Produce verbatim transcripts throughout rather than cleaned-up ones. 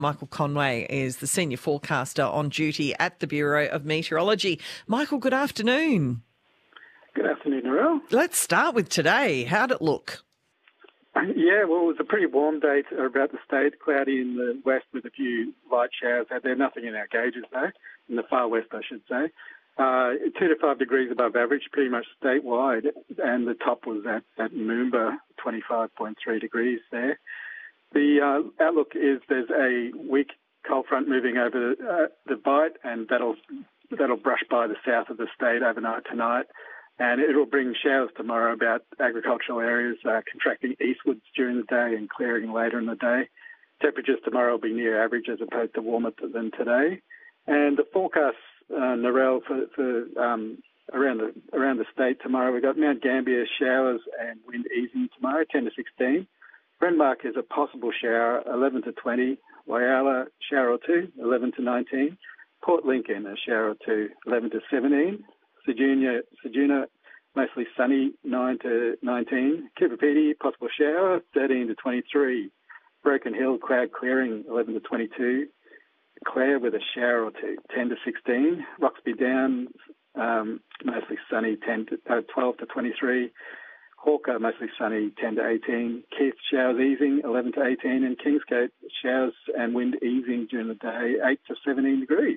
Michael Conway is the senior forecaster on duty at the Bureau of Meteorology. Michael, good afternoon. Good afternoon, Narelle. Let's start with today. How'd it look? Yeah, well, it was a pretty warm day about the state, cloudy in the west with a few light showers out there. Nothing in our gauges, though, in the far west, I should say. Uh, two to five degrees above average, pretty much statewide, and the top was at, at Moomba, twenty-five point three degrees there. The uh, outlook is there's a weak cold front moving over uh, the Bight, and that'll that'll brush by the south of the state overnight tonight, and it'll bring showers tomorrow about agricultural areas uh, contracting eastwards during the day and clearing later in the day. Temperatures tomorrow will be near average as opposed to warmer than today, and the forecast, uh, Narelle, for, for um, around the around the state tomorrow, we've got Mount Gambier showers and wind easing tomorrow, ten to sixteen. Renmark is a possible shower, eleven to twenty. Whyalla, shower or two, eleven to nineteen. Port Lincoln, a shower or two, eleven to seventeen. Ceduna, Ceduna, mostly sunny, nine to nineteen. Coober Pedy, possible shower, thirteen to twenty-three. Broken Hill, cloud clearing, eleven to twenty-two. Clare with a shower or two, ten to sixteen. Roxby Downs, um, mostly sunny, ten to, uh, twelve to twenty-three. Hawker, mostly sunny, ten to eighteen. Keith, showers easing, eleven to eighteen. And Kingsgate, showers and wind easing during the day, eight to seventeen degrees.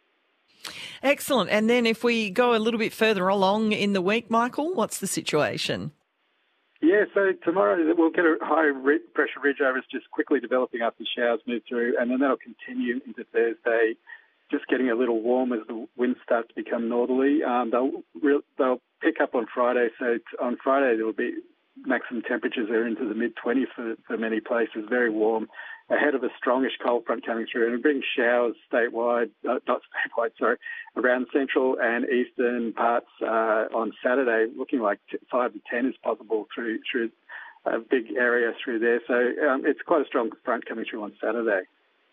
Excellent. And then if we go a little bit further along in the week, Michael, what's the situation? Yeah, so tomorrow we'll get a high pressure ridge over us just quickly developing after showers move through, and then that'll continue into Thursday, just getting a little warm as the winds start to become northerly. Um, they'll re- they'll pick up on Friday, so t- on Friday there will be maximum temperatures are into the mid twenties for, for many places, very warm, ahead of a strongish cold front coming through, and it brings showers statewide, uh, not statewide, sorry, around central and eastern parts uh, on Saturday, looking like t- five to ten is possible through through a big area through there. So um, it's quite a strong front coming through on Saturday.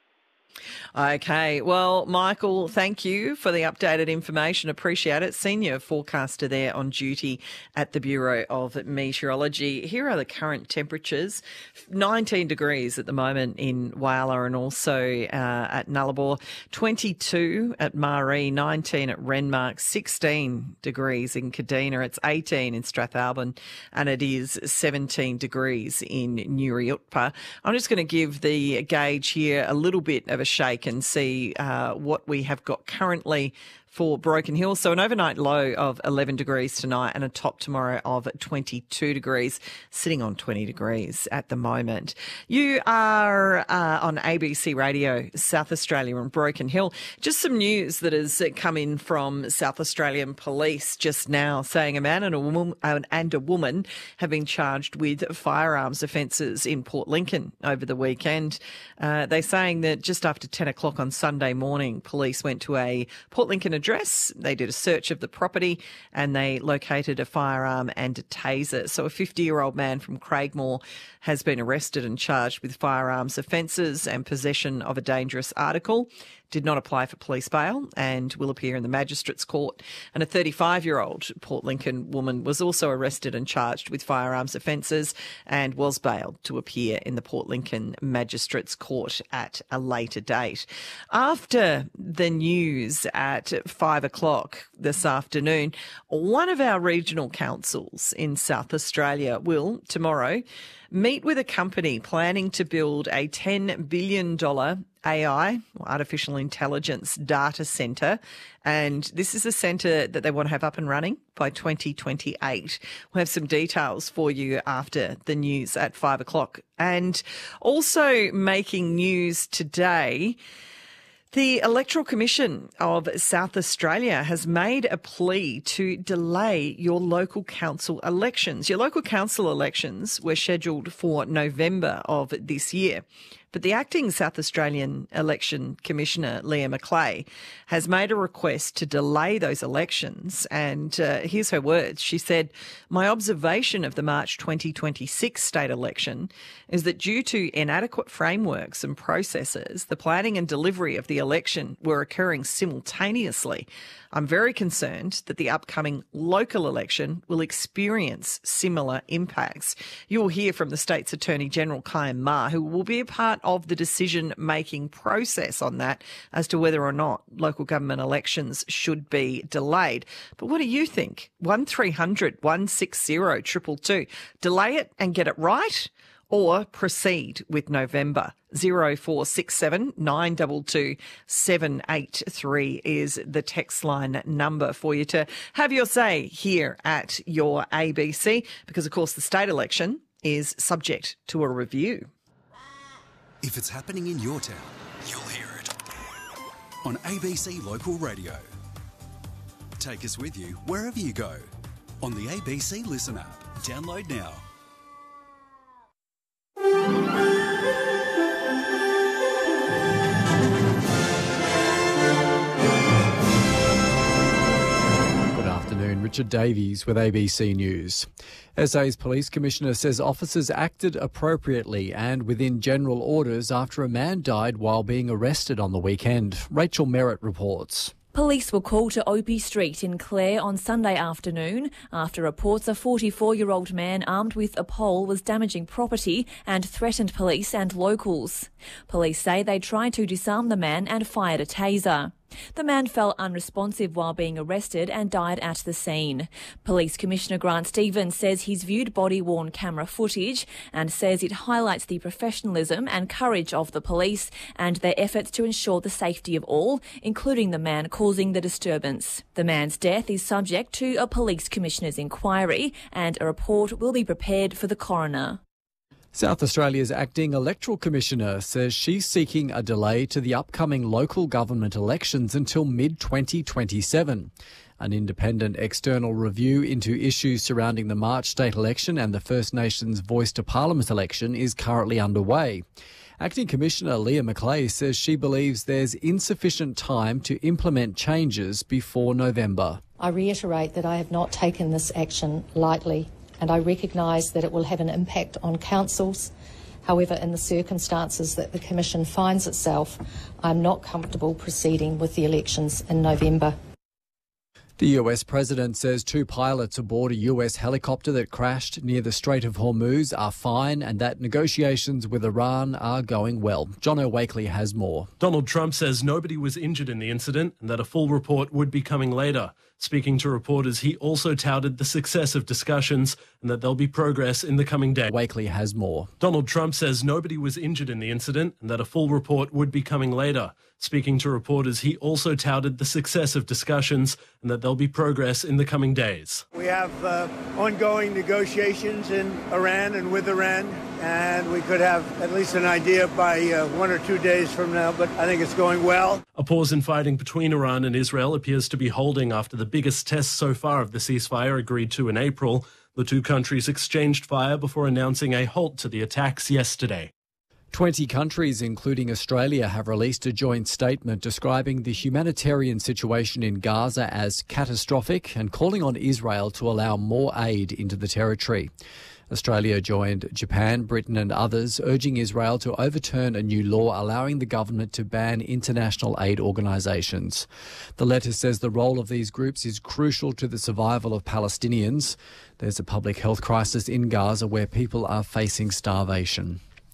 Okay. Well, Michael, thank you for the updated information. Appreciate it. Senior forecaster there on duty at the Bureau of Meteorology. Here are the current temperatures. nineteen degrees at the moment in Whyalla and also uh, at Nullarbor. twenty-two at Maree, nineteen at Renmark, sixteen degrees in Kadina. It's eighteen in Strathalbyn, and it is seventeen degrees in Nuriutpa. I'm just going to give the gauge here a little bit of a shake and see uh, what we have got currently for Broken Hill. So an overnight low of eleven degrees tonight and a top tomorrow of twenty-two degrees, sitting on twenty degrees at the moment. You are uh, on A B C Radio, South Australia and Broken Hill. Just some news that has come in from South Australian Police just now, saying a man and a woman, and a woman have been charged with firearms offences in Port Lincoln over the weekend. Uh, they're saying that just after ten o'clock on Sunday morning, police went to a Port Lincoln address. They did a search of the property and they located a firearm and a taser. So a fifty-year-old man from Craigmore has been arrested and charged with firearms offences and possession of a dangerous article. Did not apply for police bail and will appear in the Magistrates Court. And a thirty-five-year-old Port Lincoln woman was also arrested and charged with firearms offences and was bailed to appear in the Port Lincoln Magistrates Court at a later date. After the news at five o'clock this afternoon, one of our regional councils in South Australia will, tomorrow, meet with a company planning to build a ten billion dollars A I, artificial intelligence data centre. And this is a centre that they want to have up and running by twenty twenty-eight. We'll have some details for you after the news at five o'clock. And also making news today, the Electoral Commission of South Australia has made a plea to delay your local council elections. Your local council elections were scheduled for November of this year. But the acting South Australian Election Commissioner, Leah Macleay, has made a request to delay those elections. And uh, here's her words. She said, "My observation of the March twenty twenty-six state election is that due to inadequate frameworks and processes, the planning and delivery of the election were occurring simultaneously. I'm very concerned that the upcoming local election will experience similar impacts." You will hear from the state's Attorney General, Kyan Ma, who will be a part part of the decision-making process on that as to whether or not local government elections should be delayed. But what do you think? one three hundred one six zero two two two. Delay it and get it right, or proceed with November? zero four six seven nine two two seven eight three is the text line number for you to have your say here at your A B C, because, of course, the state election is subject to a review. If it's happening in your town, you'll hear it on A B C Local Radio. Take us with you wherever you go on the A B C Listen app. Download now. Richard Davies with A B C News. S A's Police Commissioner says officers acted appropriately and within general orders after a man died while being arrested on the weekend. Rachel Merritt reports. Police were called to Opie Street in Clare on Sunday afternoon after reports a forty-four-year-old man armed with a pole was damaging property and threatened police and locals. Police say they tried to disarm the man and fired a taser. The man fell unresponsive while being arrested and died at the scene. Police Commissioner Grant Stevens says he's viewed body-worn camera footage and says it highlights the professionalism and courage of the police and their efforts to ensure the safety of all, including the man causing the disturbance. The man's death is subject to a Police Commissioner's inquiry and a report will be prepared for the coroner. South Australia's acting electoral commissioner says she's seeking a delay to the upcoming local government elections until mid twenty twenty-seven. An independent external review into issues surrounding the March state election and the First Nations Voice to Parliament election is currently underway. Acting Commissioner Leah Macleay says she believes there's insufficient time to implement changes before November. I reiterate that I have not taken this action lightly, and I recognise that it will have an impact on councils. However, in the circumstances that the Commission finds itself, I'm not comfortable proceeding with the elections in November. The U S President says two pilots aboard a U S helicopter that crashed near the Strait of Hormuz are fine and that negotiations with Iran are going well. John O'Wakely has more. Donald Trump says nobody was injured in the incident and that a full report would be coming later. Speaking to reporters, he also touted the success of discussions and that there'll be progress in the coming days. Wakely has more. Donald Trump says nobody was injured in the incident and that a full report would be coming later. Speaking to reporters, he also touted the success of discussions and that there'll be progress in the coming days. We have uh, ongoing negotiations in Iran and with Iran, and we could have at least an idea by uh, one or two days from now, but I think it's going well. A pause in fighting between Iran and Israel appears to be holding after the biggest test so far of the ceasefire agreed to in April. The two countries exchanged fire before announcing a halt to the attacks yesterday. twenty countries, including Australia, have released a joint statement describing the humanitarian situation in Gaza as catastrophic and calling on Israel to allow more aid into the territory. Australia joined Japan, Britain and others, urging Israel to overturn a new law allowing the government to ban international aid organisations. The letter says the role of these groups is crucial to the survival of Palestinians. There's a public health crisis in Gaza where people are facing starvation.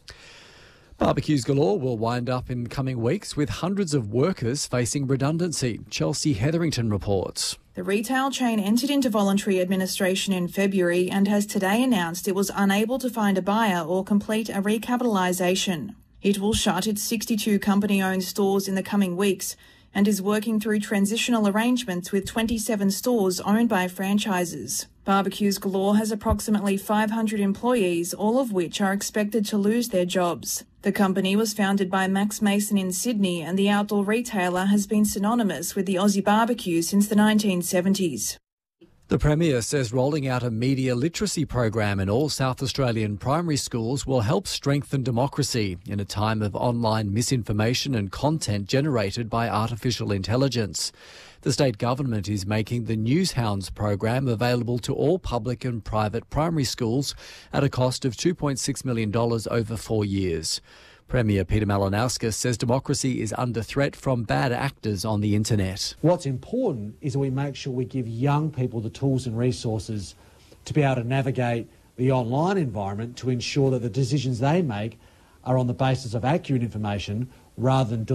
Barbecues galore will wind up in coming weeks with hundreds of workers facing redundancy. Chelsea Hetherington reports. The retail chain entered into voluntary administration in February and has today announced it was unable to find a buyer or complete a recapitalisation. It will shut its sixty-two company-owned stores in the coming weeks and is working through transitional arrangements with twenty-seven stores owned by franchises. Barbecues Galore has approximately five hundred employees, all of which are expected to lose their jobs. The company was founded by Max Mason in Sydney, and the outdoor retailer has been synonymous with the Aussie barbecue since the nineteen seventies. The Premier says rolling out a media literacy program in all South Australian primary schools will help strengthen democracy in a time of online misinformation and content generated by artificial intelligence. The state government is making the Newshounds program available to all public and private primary schools at a cost of two point six million dollars over four years. Premier Peter Malinauskas says democracy is under threat from bad actors on the internet. What's important is that we make sure we give young people the tools and resources to be able to navigate the online environment to ensure that the decisions they make are on the basis of accurate information rather than